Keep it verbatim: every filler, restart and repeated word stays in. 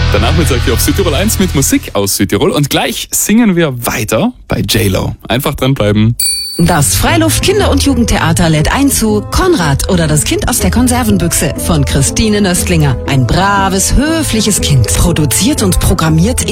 Der Nachmittag hier auf Südtirol eins mit Musik aus Südtirol. Und gleich singen wir weiter bei J-Lo. Einfach dranbleiben. Das Freiluft-Kinder- und Jugendtheater lädt ein zu Konrad oder das Kind aus der Konservenbüchse von Christine Nöstlinger. Ein braves, höfliches Kind. Produziert und programmiert